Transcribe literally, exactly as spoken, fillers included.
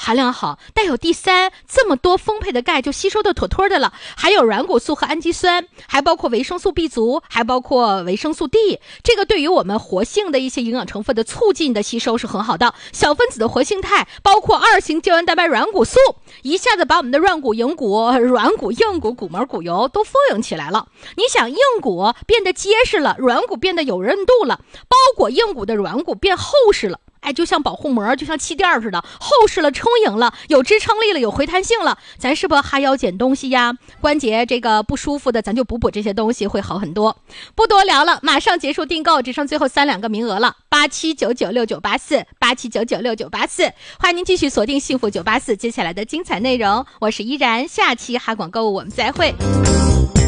含量好，带有第三，这么多丰沛的钙就吸收的妥妥的了，还有软骨素和氨基酸，还包括维生素 B 族，还包括维生素 D， 这个对于我们活性的一些营养成分的促进的吸收是很好的。小分子的活性肽，包括二型胶原蛋白软骨素，一下子把我们的软骨、硬骨、软骨、硬骨、骨膜、骨油都丰盈起来了。你想，硬骨变得结实了，软骨变得有韧度了，包裹硬骨的软骨变厚实了，哎，就像保护膜，就像气垫似的，厚实了，充盈了，有支撑力了，有回弹性了，咱是不是还要减东西呀？关节这个不舒服的，咱就补补这些东西会好很多。不多聊了，马上结束订购，只剩最后三两个名额了，八七九九六九八四，八七九九六九八四，欢迎您继续锁定幸福九八四接下来的精彩内容。我是依然，下期哈广购物我们再会。